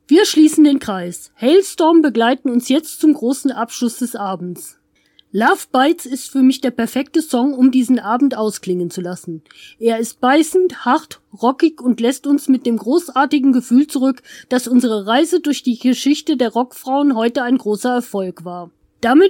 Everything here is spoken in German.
Wir schließen den Kreis. Halestorm begleiten uns jetzt zum großen Abschluss des Abends. Love Bites ist für mich der perfekte Song, um diesen Abend ausklingen zu lassen. Er ist beißend, hart, rockig und lässt uns mit dem großartigen Gefühl zurück, dass unsere Reise durch die Geschichte der Rockfrauen heute ein großer Erfolg war. Damit